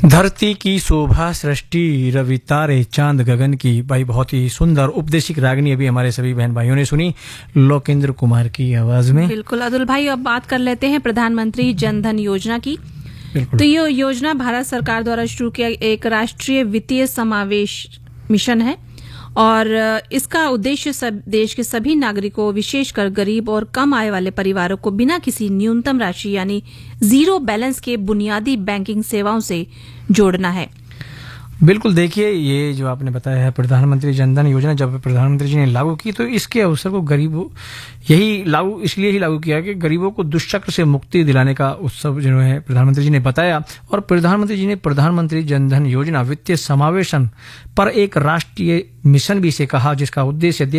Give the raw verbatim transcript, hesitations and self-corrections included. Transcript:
धरती की शोभा सृष्टि रवि तारे चांद गगन की। भाई बहुत ही सुंदर उपदेशिक रागनी अभी हमारे सभी बहन भाइयों ने सुनी लोकेंद्र कुमार की आवाज में। बिल्कुल अतुल भाई, अब बात कर लेते हैं प्रधानमंत्री जन धन योजना की। तो ये योजना भारत सरकार द्वारा शुरू किया एक राष्ट्रीय वित्तीय समावेश मिशन है और इसका उद्देश्य सब देश के सभी नागरिकों, विशेषकर गरीब और कम आय वाले परिवारों को बिना किसी न्यूनतम राशि यानी जीरो बैलेंस के बुनियादी बैंकिंग सेवाओं से जोड़ना है। बिल्कुल, देखिए ये जो आपने बताया है प्रधानमंत्री जन धन योजना, जब प्रधानमंत्री जी ने लागू की तो इसके अवसर को गरीबों यही लागू इसलिए ही लागू किया कि गरीबों को दुष्चक्र से मुक्ति दिलाने का उत्सव जो है प्रधानमंत्री जी ने बताया। और प्रधानमंत्री जी ने प्रधानमंत्री जन धन योजना वित्तीय समावेशन पर एक राष्ट्रीय मिशन भी से कहा, जिसका उद्देश्य